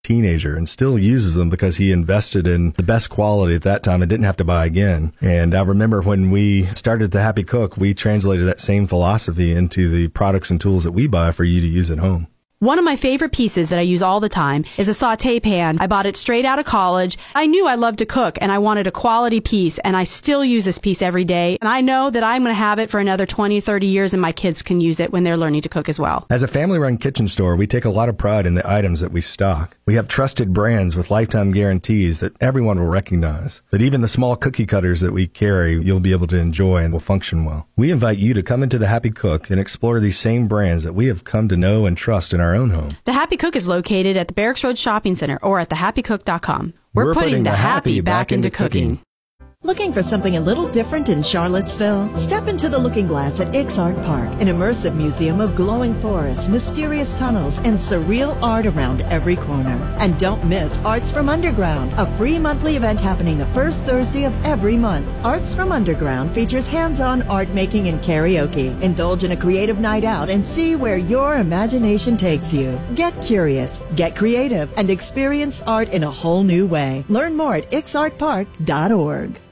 teenager and still uses them because he invested in the best quality at that time and didn't have to buy again. And I remember when we started The Happy Cook, we translated that same philosophy into the products and tools that we buy for you to use at home. One of my favorite pieces that I use all the time is a sauté pan. I bought it straight out of college. I knew I loved to cook and I wanted a quality piece, and I still use this piece every day. And I know that I'm going to have it for another 20, 30 years, and my kids can use it when they're learning to cook as well. As a family-run kitchen store, we take a lot of pride in the items that we stock. We have trusted brands with lifetime guarantees that everyone will recognize. But even the small cookie cutters that we carry, you'll be able to enjoy and will function well. We invite you to come into The Happy Cook and explore these same brands that we have come to know and trust in our own home. The Happy Cook is located at the Barracks Road Shopping Center or at thehappycook.com. We're putting the happy back into cooking. Looking for something a little different in Charlottesville? Step into the Looking Glass at Ixart Park, an immersive museum of glowing forests, mysterious tunnels, and surreal art around every corner. And don't miss Arts from Underground, a free monthly event happening the first Thursday of every month. Arts from Underground features hands-on art making and karaoke. Indulge in a creative night out and see where your imagination takes you. Get curious, get creative, and experience art in a whole new way. Learn more at ixartpark.org.